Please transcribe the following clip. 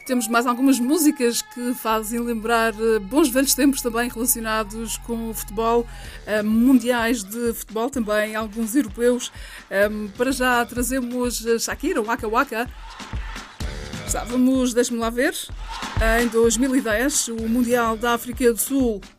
Temos mais algumas músicas que fazem lembrar bons velhos tempos também relacionados com o futebol, mundiais de futebol também, alguns europeus. Para já trazemos Shakira, Waka Waka. Estávamos, deixe-me lá ver, em 2010, o Mundial da África do Sul